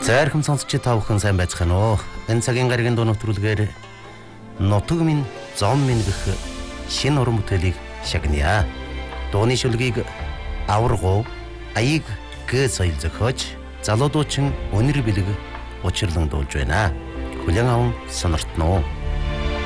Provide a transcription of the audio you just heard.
Зайрхан сонсогч та бүхэн сайн байцгаана уу? Энэ цагийн гарагийн дуу нэвтрүүлгээр Нутаг минь зом минь гэх шинэ уран бүтээлийг шагная. Дууны шүлгийг аваргуу аяг гэ соёл зохиож залуудуучин өнөр бэлэг учирлан дуулж байна. Хүлээн аван сониртно уу?